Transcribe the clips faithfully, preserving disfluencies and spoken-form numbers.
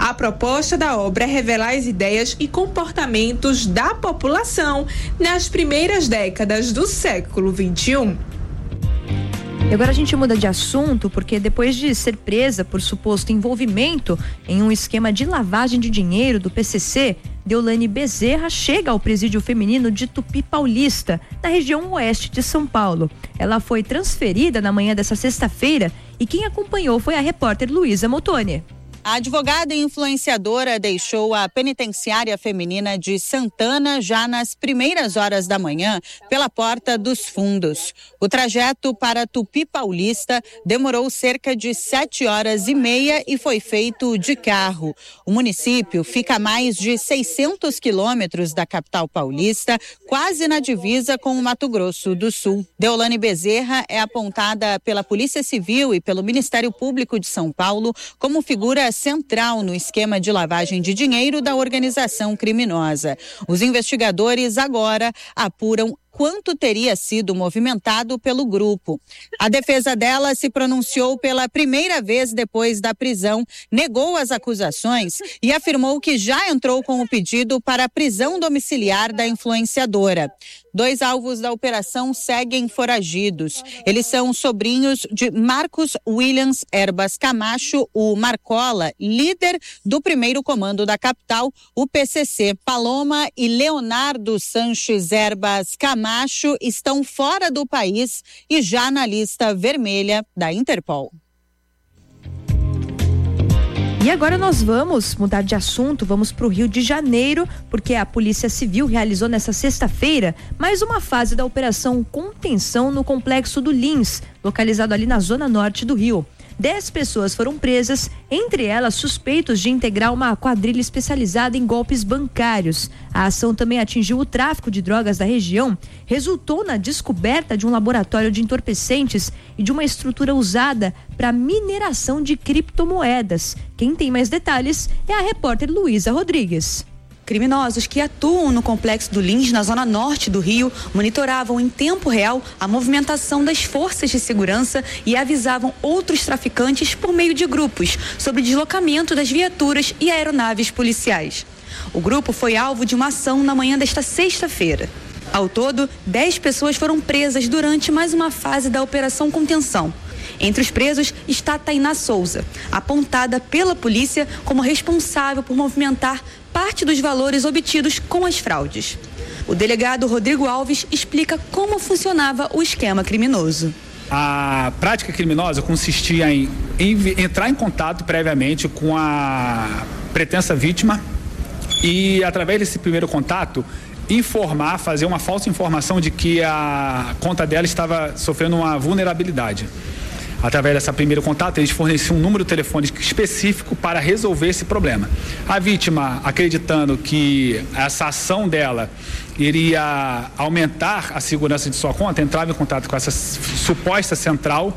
A proposta da obra é revelar as ideias e comportamentos da população nas primeiras décadas do século vinte e um. E agora a gente muda de assunto, porque depois de ser presa por suposto envolvimento em um esquema de lavagem de dinheiro do P C C, Deolane Bezerra chega ao presídio feminino de Tupi Paulista, na região oeste de São Paulo. Ela foi transferida na manhã dessa sexta-feira e quem acompanhou foi a repórter Luísa Motoni. A advogada e influenciadora deixou a penitenciária feminina de Santana já nas primeiras horas da manhã pela Porta dos Fundos. O trajeto para Tupi Paulista demorou cerca de sete horas e meia e foi feito de carro. O município fica a mais de seiscentos quilômetros da capital paulista, quase na divisa com o Mato Grosso do Sul. Deolane Bezerra é apontada pela Polícia Civil e pelo Ministério Público de São Paulo como figura central no esquema de lavagem de dinheiro da organização criminosa. Os investigadores agora apuram quanto teria sido movimentado pelo grupo. A defesa dela se pronunciou pela primeira vez depois da prisão, negou as acusações e afirmou que já entrou com o pedido para a prisão domiciliar da influenciadora. Dois alvos da operação seguem foragidos. Eles são sobrinhos de Marcos Williams Erbas Camacho, o Marcola, líder do primeiro comando da capital, o P C C. Paloma e Leonardo Sanches Erbas Camacho Macho estão fora do país e já na lista vermelha da Interpol. E agora nós vamos mudar de assunto, vamos para o Rio de Janeiro, porque a Polícia Civil realizou nesta sexta-feira mais uma fase da Operação Contenção no Complexo do Lins, localizado ali na zona norte do Rio. Dez pessoas foram presas, entre elas suspeitos de integrar uma quadrilha especializada em golpes bancários. A ação também atingiu o tráfico de drogas da região, resultou na descoberta de um laboratório de entorpecentes e de uma estrutura usada para mineração de criptomoedas. Quem tem mais detalhes é a repórter Luísa Rodrigues. Criminosos que atuam no Complexo do Lins, na zona norte do Rio, monitoravam em tempo real a movimentação das forças de segurança e avisavam outros traficantes por meio de grupos sobre o deslocamento das viaturas e aeronaves policiais. O grupo foi alvo de uma ação na manhã desta sexta-feira. Ao todo, dez pessoas foram presas durante mais uma fase da Operação Contenção. Entre os presos está Tainá Souza, apontada pela polícia como responsável por movimentar parte dos valores obtidos com as fraudes. O delegado Rodrigo Alves explica como funcionava o esquema criminoso. A prática criminosa consistia em, em entrar em contato previamente com a pretensa vítima e, através desse primeiro contato, informar, fazer uma falsa informação de que a conta dela estava sofrendo uma vulnerabilidade. Através desse primeiro contato, eles forneciam um número telefônico específico para resolver esse problema. A vítima, acreditando que essa ação dela iria aumentar a segurança de sua conta, entrava em contato com essa suposta central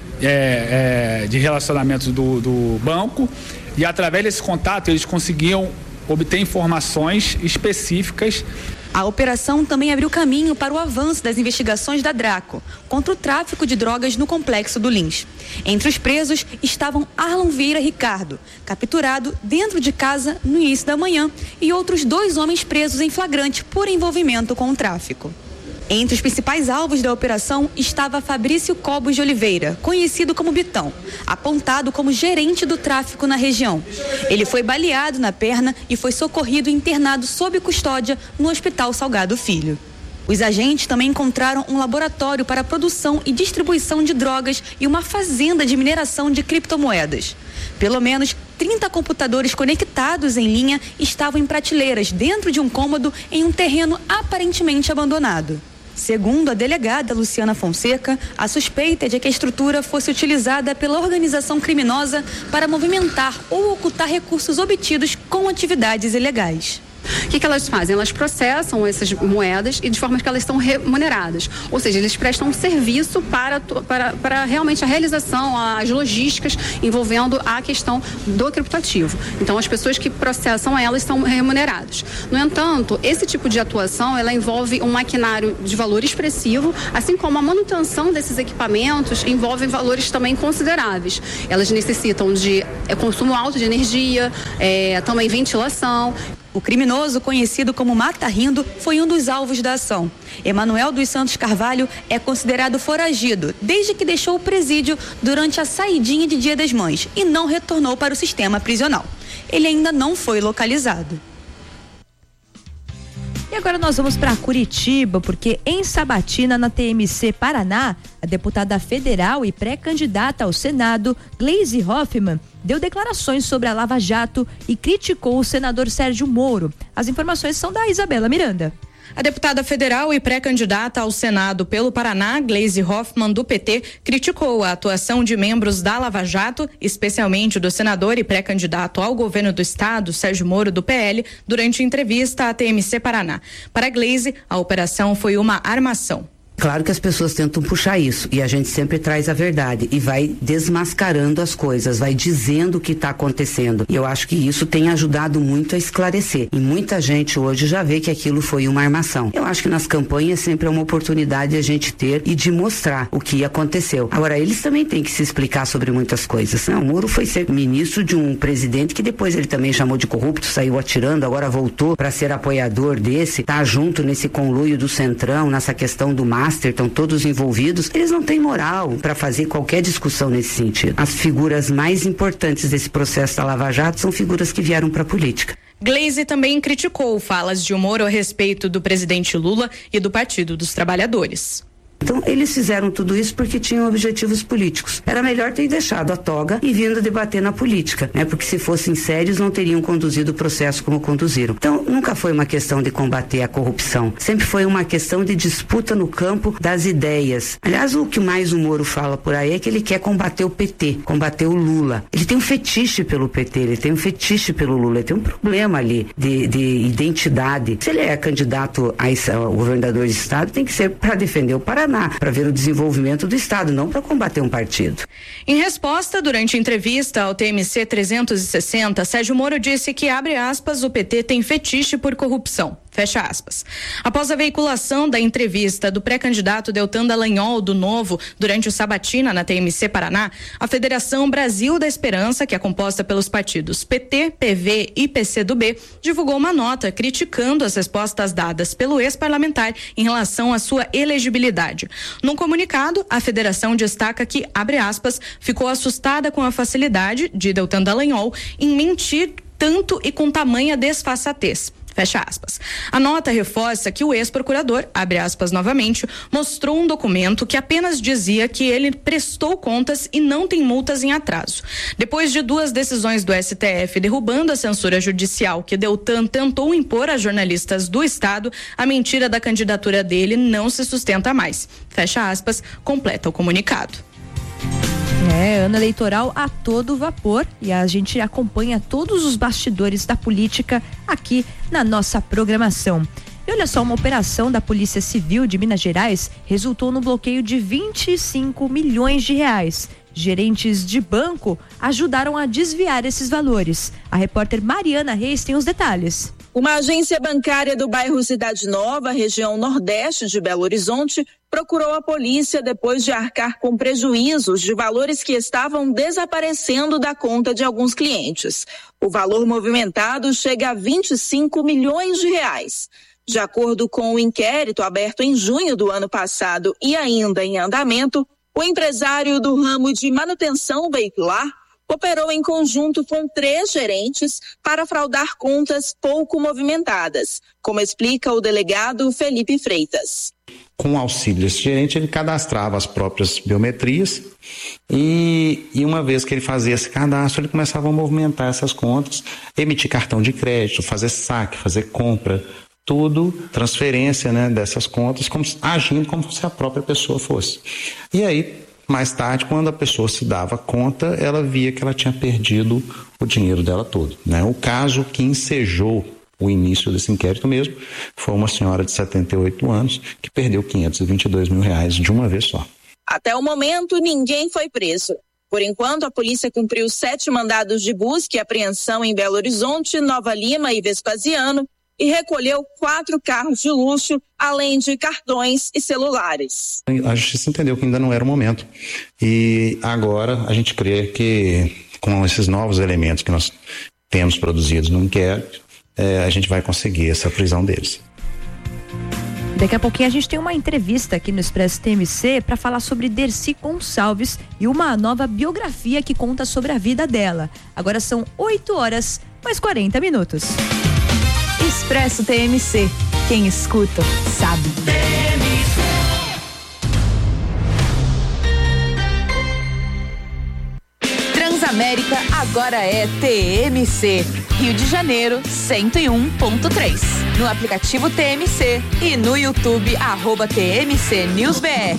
é, é, de relacionamentos do, do banco e, através desse contato, eles conseguiam obter informações específicas. A operação também abriu caminho para o avanço das investigações da Draco contra o tráfico de drogas no Complexo do Lins. Entre os presos estavam Arlon Vieira Ricardo, capturado dentro de casa no início da manhã, e outros dois homens presos em flagrante por envolvimento com o tráfico. Entre os principais alvos da operação estava Fabrício Cobos de Oliveira, conhecido como Bitão, apontado como gerente do tráfico na região. Ele foi baleado na perna e foi socorrido e internado sob custódia no Hospital Salgado Filho. Os agentes também encontraram um laboratório para a produção e distribuição de drogas e uma fazenda de mineração de criptomoedas. Pelo menos trinta computadores conectados em linha estavam em prateleiras dentro de um cômodo em um terreno aparentemente abandonado. Segundo a delegada Luciana Fonseca, a suspeita é de que a estrutura fosse utilizada pela organização criminosa para movimentar ou ocultar recursos obtidos com atividades ilegais. O que, que elas fazem? Elas processam essas moedas e de forma que elas são remuneradas. Ou seja, eles prestam um serviço para, para, para realmente a realização, as logísticas envolvendo a questão do criptoativo. Então, as pessoas que processam elas são remuneradas. No entanto, esse tipo de atuação, ela envolve um maquinário de valor expressivo, assim como a manutenção desses equipamentos envolve valores também consideráveis. Elas necessitam de é, consumo alto de energia, é, também ventilação. O criminoso, conhecido como Mata Rindo, foi um dos alvos da ação. Emanuel dos Santos Carvalho é considerado foragido desde que deixou o presídio durante a saidinha de Dia das Mães e não retornou para o sistema prisional. Ele ainda não foi localizado. E agora nós vamos para Curitiba, porque em Sabatina, na T M C Paraná, a deputada federal e pré-candidata ao Senado, Gleisi Hoffmann, deu declarações sobre a Lava Jato e criticou o senador Sérgio Moro. As informações são da Isabela Miranda. A deputada federal e pré-candidata ao Senado pelo Paraná, Gleisi Hoffmann, do P T, criticou a atuação de membros da Lava Jato, especialmente do senador e pré-candidato ao governo do estado, Sérgio Moro, do P L, durante entrevista à T M C Paraná. Para Gleisi, a operação foi uma armação. Claro que as pessoas tentam puxar isso e a gente sempre traz a verdade e vai desmascarando as coisas, vai dizendo o que está acontecendo. E eu acho que isso tem ajudado muito a esclarecer. E muita gente hoje já vê que aquilo foi uma armação. Eu acho que nas campanhas sempre é uma oportunidade de a gente ter e de mostrar o que aconteceu. Agora, eles também têm que se explicar sobre muitas coisas. Não, o Moro foi ser ministro de um presidente que depois ele também chamou de corrupto, saiu atirando, agora voltou para ser apoiador desse, tá junto nesse conluio do Centrão, nessa questão do mar. Estão todos envolvidos, eles não têm moral para fazer qualquer discussão nesse sentido. As figuras mais importantes desse processo da Lava Jato são figuras que vieram para a política. Gleisi também criticou falas de Moro a respeito do presidente Lula e do Partido dos Trabalhadores. Então, eles fizeram tudo isso porque tinham objetivos políticos. Era melhor ter deixado a toga e vindo debater na política, né? Porque se fossem sérios, não teriam conduzido o processo como conduziram. Então, nunca foi uma questão de combater a corrupção. Sempre foi uma questão de disputa no campo das ideias. Aliás, o que mais o Moro fala por aí é que ele quer combater o P T, combater o Lula. Ele tem um fetiche pelo P T, ele tem um fetiche pelo Lula, ele tem um problema ali de, de identidade. Se ele é candidato a, a governador de estado, tem que ser para defender o Paraná, para ver o desenvolvimento do estado, não para combater um partido. Em resposta, durante entrevista ao T M C trezentos e sessenta, Sérgio Moro disse que, abre aspas, o P T tem fetiche por corrupção. Fecha aspas. Após a veiculação da entrevista do pré-candidato Deltan Dallagnol, do Novo, durante o Sabatina na T M C Paraná, a Federação Brasil da Esperança, que é composta pelos partidos P T, P V e P C do B, divulgou uma nota criticando as respostas dadas pelo ex-parlamentar em relação à sua elegibilidade. Num comunicado, a federação destaca que, abre aspas, ficou assustada com a facilidade de Deltan Dallagnol em mentir tanto e com tamanha desfaçatez. Fecha aspas. A nota reforça que o ex-procurador, abre aspas novamente, mostrou um documento que apenas dizia que ele prestou contas e não tem multas em atraso. Depois de duas decisões do S T F derrubando a censura judicial que Deltan tentou impor a jornalistas do Estado, a mentira da candidatura dele não se sustenta mais. Fecha aspas, completa o comunicado. É, ano eleitoral a todo vapor e a gente acompanha todos os bastidores da política aqui na nossa programação. E olha só, uma operação da Polícia Civil de Minas Gerais resultou no bloqueio de vinte e cinco milhões de reais. Gerentes de banco ajudaram a desviar esses valores. A repórter Mariana Reis tem os detalhes. Uma agência bancária do bairro Cidade Nova, região nordeste de Belo Horizonte, procurou a polícia depois de arcar com prejuízos de valores que estavam desaparecendo da conta de alguns clientes. O valor movimentado chega a vinte e cinco milhões de reais. De acordo com o inquérito aberto em junho do ano passado e ainda em andamento, o empresário do ramo de manutenção veicular operou em conjunto com três gerentes para fraudar contas pouco movimentadas, como explica o delegado Felipe Freitas. Com o auxílio desse gerente, ele cadastrava as próprias biometrias e, e uma vez que ele fazia esse cadastro, ele começava a movimentar essas contas, emitir cartão de crédito, fazer saque, fazer compra, tudo, transferência, né, dessas contas, como, agindo como se a própria pessoa fosse. E aí, mais tarde, quando a pessoa se dava conta, ela via que ela tinha perdido o dinheiro dela todo, né? O caso que ensejou o início desse inquérito mesmo, foi uma senhora de setenta e oito anos que perdeu quinhentos e vinte e dois mil reais de uma vez só. Até o momento, ninguém foi preso. Por enquanto, a polícia cumpriu sete mandados de busca e apreensão em Belo Horizonte, Nova Lima e Vespasiano e recolheu quatro carros de luxo, além de cartões e celulares. A justiça entendeu que ainda não era o momento e agora a gente crê que com esses novos elementos que nós temos produzidos no inquérito, é, a gente vai conseguir essa prisão deles. Daqui a pouquinho a gente tem uma entrevista aqui no Expresso T M C para falar sobre Dercy Gonçalves e uma nova biografia que conta sobre a vida dela. Agora são oito horas mais quarenta minutos. Expresso T M C. Quem escuta, sabe. Transamérica agora é T M C. Rio de Janeiro, cento e um ponto três. No aplicativo T M C e no YouTube, arroba T M C News B R.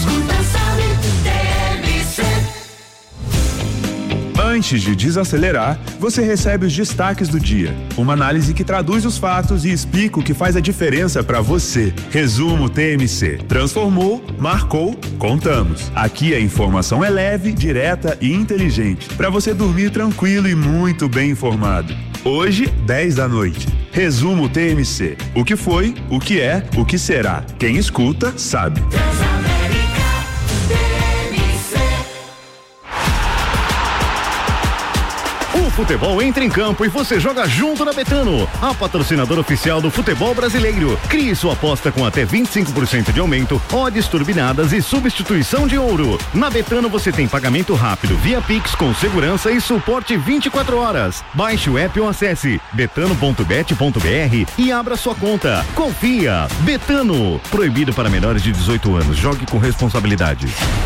Antes de desacelerar, você recebe os destaques do dia. Uma análise que traduz os fatos e explica o que faz a diferença para você. Resumo T M C. Transformou, marcou, contamos. Aqui a informação é leve, direta e inteligente, para você dormir tranquilo e muito bem informado. Hoje, dez da noite. Resumo T M C. O que foi, o que é, o que será. Quem escuta, sabe. O futebol entra em campo e você joga junto na Betano, a patrocinadora oficial do futebol brasileiro. Crie sua aposta com até vinte e cinco por cento de aumento, odds turbinadas e substituição de ouro. Na Betano você tem pagamento rápido via Pix com segurança e suporte vinte e quatro horas. Baixe o app ou acesse betano ponto bet ponto b r e abra sua conta. Confia. Betano. Proibido para menores de dezoito anos. Jogue com responsabilidade.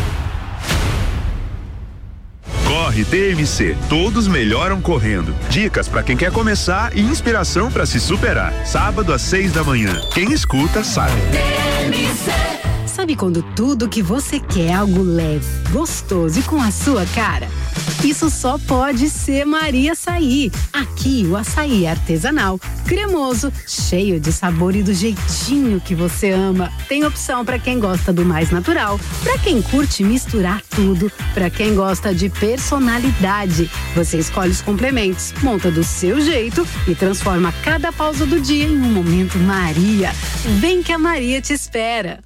Corre T M C, todos melhoram correndo. Dicas para quem quer começar e inspiração para se superar. Sábado às seis da manhã. Quem escuta sabe. Sabe quando tudo que você quer é algo leve, gostoso e com a sua cara? Isso só pode ser Maria Açaí. Aqui o açaí é artesanal, cremoso, cheio de sabor e do jeitinho que você ama. Tem opção para quem gosta do mais natural, para quem curte misturar tudo, para quem gosta de personalidade. Você escolhe os complementos, monta do seu jeito e transforma cada pausa do dia em um momento Maria. Vem que a Maria te espera.